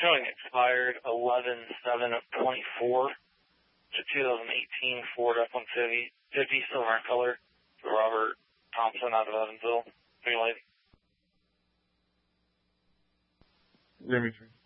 showing expired 11/7 of 24. It's a 2018 Ford F-150, silver in color. Robert Thompson out of Evansville. Green light. Dimitri.